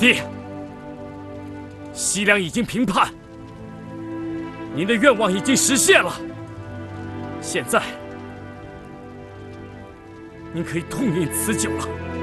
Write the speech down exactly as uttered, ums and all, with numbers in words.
帝，西凉已经平叛，您的愿望已经实现了。现在，您可以痛饮此酒了。